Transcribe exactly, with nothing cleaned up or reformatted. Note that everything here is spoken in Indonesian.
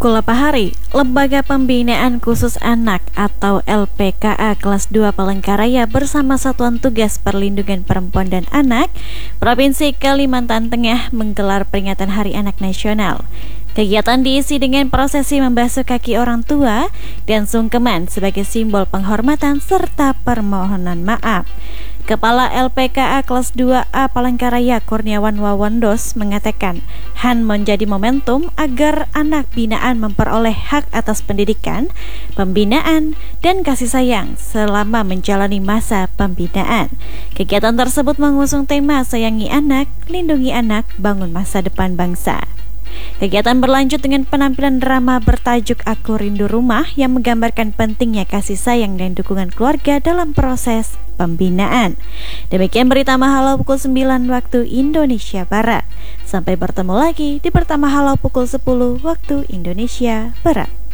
Kulapahari, Lembaga Pembinaan Khusus Anak atau L P K A kelas dua Palangkaraya bersama Satuan Tugas Perlindungan Perempuan dan Anak Provinsi Kalimantan Tengah menggelar peringatan Hari Anak Nasional. Kegiatan diisi dengan prosesi membasuh kaki orang tua dan sungkeman sebagai simbol penghormatan serta permohonan maaf. Kepala L P K A kelas dua A Palangkaraya Kurniawan Wawandos mengatakan, H A N menjadi momentum agar anak binaan memperoleh hak atas pendidikan, pembinaan, dan kasih sayang selama menjalani masa pembinaan. Kegiatan tersebut mengusung tema Sayangi Anak, Lindungi Anak, Bangun Masa Depan Bangsa. Kegiatan berlanjut dengan penampilan drama bertajuk Aku Rindu Rumah yang menggambarkan pentingnya kasih sayang dan dukungan keluarga dalam proses pembinaan. Demikian berita Mahalau pukul sembilan waktu Indonesia Barat. Sampai bertemu lagi di Pertama Halau pukul sepuluh waktu Indonesia Barat.